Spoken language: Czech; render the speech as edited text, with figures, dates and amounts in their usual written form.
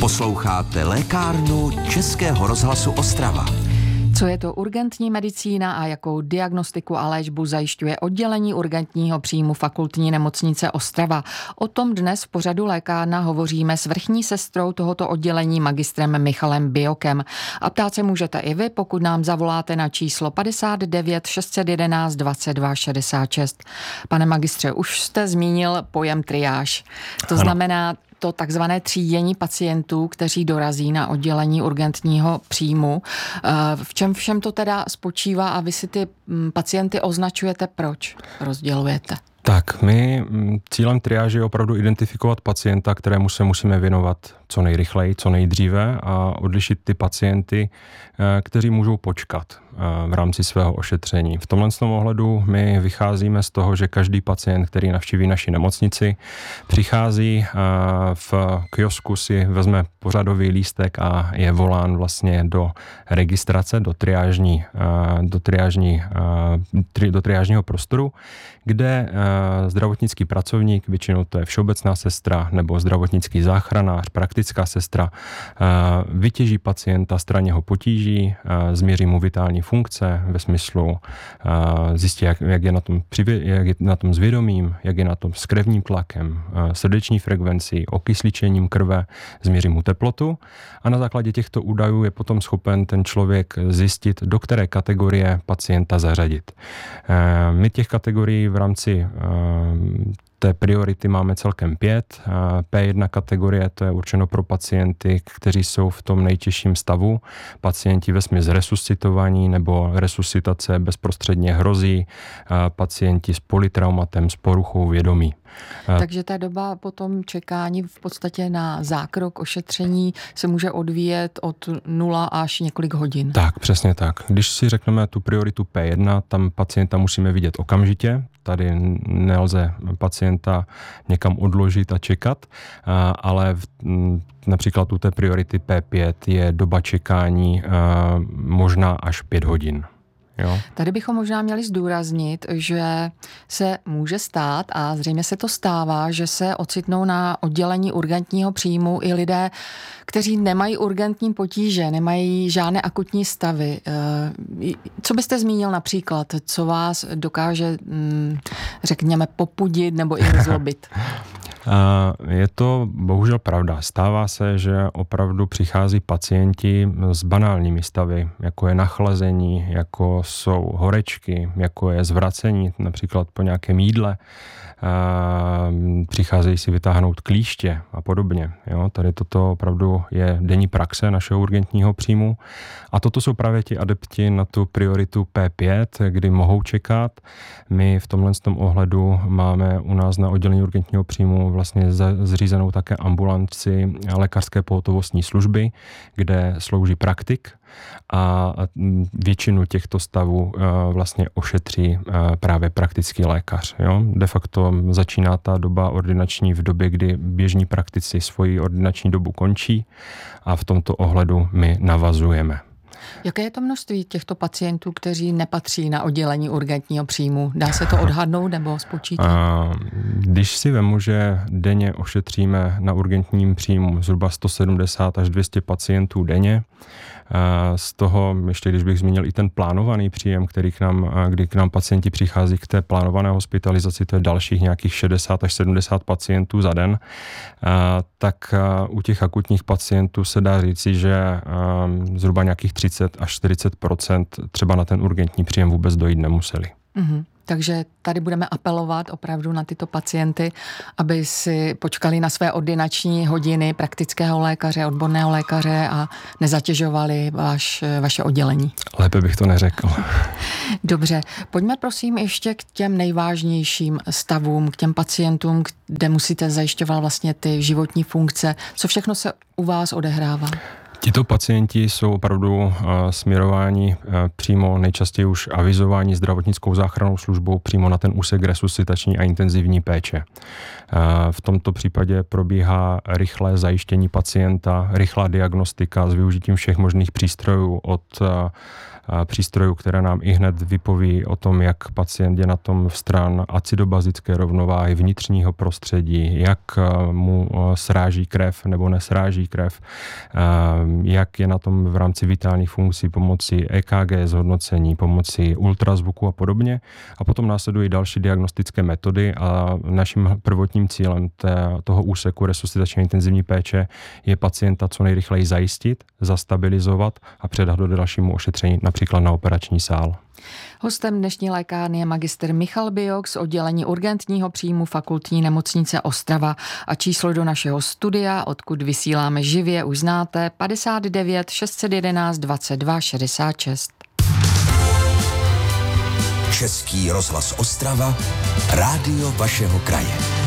Posloucháte lékárnu Českého rozhlasu Ostrava. Co je to urgentní medicína a jakou diagnostiku a léčbu zajišťuje oddělení urgentního příjmu Fakultní nemocnice Ostrava? O tom dnes v pořadu Lékárna hovoříme s vrchní sestrou tohoto oddělení magistrem Michalem Biokem. A ptát se můžete i vy, pokud nám zavoláte na číslo 59 611 22 66. Pane magistře, už jste zmínil pojem triáž. To znamená to takzvané třídění pacientů, kteří dorazí na oddělení urgentního příjmu. V čem všem to teda spočívá a vy si ty pacienty označujete, proč rozdělujete? Tak, my cílem triáže je opravdu identifikovat pacienta, kterému se musíme věnovat co nejrychleji, co nejdříve a odlišit ty pacienty, kteří můžou počkat v rámci svého ošetření. V tomhle ohledu my vycházíme z toho, že každý pacient, který navštíví naši nemocnici, přichází v kiosku, si vezme pořadový lístek a je volán vlastně do registrace, do triážního prostoru, kde zdravotnický pracovník, většinou to je všeobecná sestra nebo zdravotnický záchranář, praktická sestra, vytěží pacienta, straně ho potíží, změří mu vitální funkce ve smyslu zjistí, jak je na tom s vědomím, jak je na tom s krevním tlakem, srdeční frekvencí, okysličením krve, změří mu teplotu a na základě těchto údajů je potom schopen ten člověk zjistit, do které kategorie pacienta zařadit. My těch kategorií v rámci té priority máme celkem 5. P1 kategorie, to je určeno pro pacienty, kteří jsou v tom nejtěžším stavu. Pacienti vesměs resuscitovaní nebo resuscitace bezprostředně hrozí. Pacienti s polytraumatem, s poruchou vědomí. Takže ta doba potom čekání v podstatě na zákrok ošetření se může odvíjet od 0 až několik hodin. Tak, přesně tak. Když si řekneme tu prioritu P1, tam pacienta musíme vidět okamžitě. Tady nelze pacienta někam odložit a čekat, ale například u té priority P5 je doba čekání možná až 5 hodin. Jo. Tady bychom možná měli zdůraznit, že se může stát a zřejmě se to stává, že se ocitnou na oddělení urgentního příjmu i lidé, kteří nemají urgentní potíže, nemají žádné akutní stavy. Co byste zmínil například, co vás dokáže, řekněme, popudit nebo i rozlobit? Je to bohužel pravda. Stává se, že opravdu přichází pacienti s banálními stavy, jako je nachlazení, jako jsou horečky, jako je zvracení, například po nějakém jídle. Přicházejí si vytáhnout klíště a podobně. Jo? Tady toto opravdu je denní praxe našeho urgentního příjmu. A toto jsou právě ti adepti na tu prioritu P5, kdy mohou čekat. My v tomhle ohledu máme u nás na oddělení urgentního příjmu vlastně zřízenou také ambulanci lékařské pohotovostní služby, kde slouží praktik a většinu těchto stavů vlastně ošetří právě praktický lékař. Jo? De facto začíná ta doba ordinační v době, kdy běžní praktici svoji ordinační dobu končí a v tomto ohledu my navazujeme. Jaké je to množství těchto pacientů, kteří nepatří na oddělení urgentního příjmu? Dá se to odhadnout nebo spočítat? Když si vemu, že denně ošetříme na urgentním příjmu zhruba 170 až 200 pacientů denně, z toho, ještě když bych zmínil i ten plánovaný příjem, kdy k nám pacienti přichází k té plánované hospitalizaci, to je dalších nějakých 60 až 70 pacientů za den, tak u těch akutních pacientů se dá říci, že zhruba nějakých 30 až 40% třeba na ten urgentní příjem vůbec dojít nemuseli. Mm-hmm. Takže tady budeme apelovat opravdu na tyto pacienty, aby si počkali na své ordinační hodiny praktického lékaře, odborného lékaře a nezatěžovali vaše oddělení. Lépe bych to neřekl. Dobře, pojďme prosím ještě k těm nejvážnějším stavům, k těm pacientům, kde musíte zajišťovat vlastně ty životní funkce. Co všechno se u vás odehrává? Tito pacienti jsou opravdu směrováni přímo, nejčastěji už avizováni zdravotnickou záchrannou službou přímo na ten úsek resuscitační a intenzivní péče. V tomto případě probíhá rychlé zajištění pacienta, rychlá diagnostika s využitím všech možných přístrojů od přístrojů, které nám ihned vypoví o tom, jak pacient je na tom stran acidobazické rovnováhy, vnitřního prostředí, jak mu sráží krev nebo nesráží krev, jak je na tom v rámci vitálních funkcí pomocí EKG zhodnocení, pomocí ultrazvuku a podobně. A potom následují další diagnostické metody a naším prvotním cílem toho úseku resuscitační intenzivní péče je pacienta co nejrychleji zajistit, zastabilizovat a předat do dalšímu ošetření, například na operační sál. Hostem dnešní lékárny je magistr Michal Biok z oddělení urgentního příjmu Fakultní nemocnice Ostrava a číslo do našeho studia, odkud vysíláme živě, už znáte, 59 611 22 66. Český rozhlas Ostrava, rádio vašeho kraje.